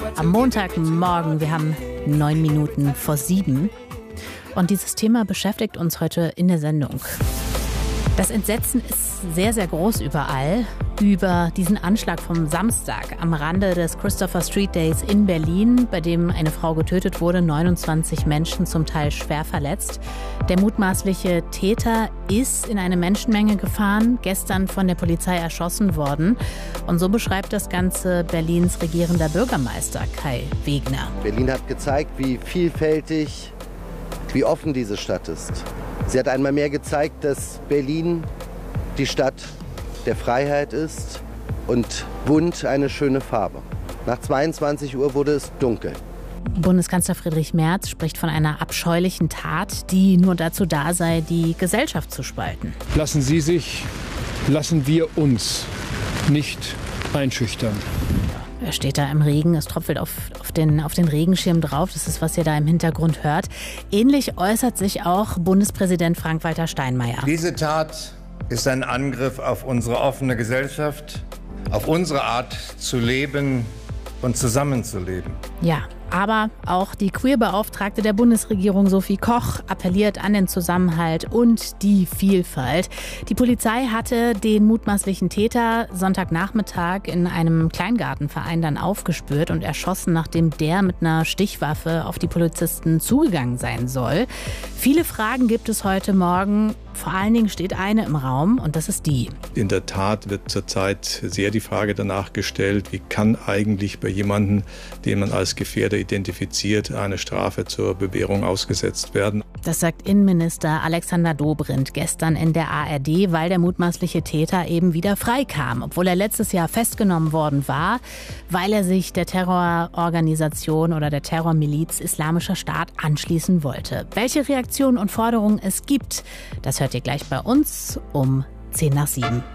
Am Montagmorgen, wir haben 9 Minuten vor 7. Und dieses Thema beschäftigt uns heute in der Sendung. Das Entsetzen ist sehr, sehr groß überall über diesen Anschlag vom Samstag am Rande des Christopher Street Days in Berlin, bei dem eine Frau getötet wurde, 29 Menschen zum Teil schwer verletzt. Der mutmaßliche Täter ist in eine Menschenmenge gefahren, gestern von der Polizei erschossen worden. Und so beschreibt das Ganze Berlins regierender Bürgermeister Kai Wegner. Berlin hat gezeigt, wie vielfältig, wie offen diese Stadt ist. Sie hat einmal mehr gezeigt, dass Berlin die Stadt der Freiheit ist und bunt eine schöne Farbe. Nach 22 Uhr wurde es dunkel. Bundeskanzler Friedrich Merz spricht von einer abscheulichen Tat, die nur dazu da sei, die Gesellschaft zu spalten. Lassen wir uns nicht einschüchtern. Er steht da im Regen, es tröpfelt auf den Regenschirm drauf. Das ist, was ihr da im Hintergrund hört. Ähnlich äußert sich auch Bundespräsident Frank-Walter Steinmeier. Diese Tat ist ein Angriff auf unsere offene Gesellschaft, auf unsere Art zu leben und zusammenzuleben. Ja, aber auch die Queerbeauftragte der Bundesregierung Sophie Koch appelliert an den Zusammenhalt und die Vielfalt. Die Polizei hatte den mutmaßlichen Täter Sonntagnachmittag in einem Kleingartenverein dann aufgespürt und erschossen, nachdem der mit einer Stichwaffe auf die Polizisten zugegangen sein soll. Viele Fragen gibt es heute Morgen. Vor allen Dingen steht eine im Raum und das ist die. In der Tat wird zurzeit sehr die Frage danach gestellt, wie kann eigentlich bei jemandem, den man als Gefährder identifiziert, eine Strafe zur Bewährung ausgesetzt werden. Das sagt Innenminister Alexander Dobrindt gestern in der ARD, weil der mutmaßliche Täter eben wieder freikam, obwohl er letztes Jahr festgenommen worden war, weil er sich der Terrororganisation oder der Terrormiliz Islamischer Staat anschließen wollte. Welche Reaktionen und Forderungen es gibt, das hört ihr gleich bei uns um 10 nach 7.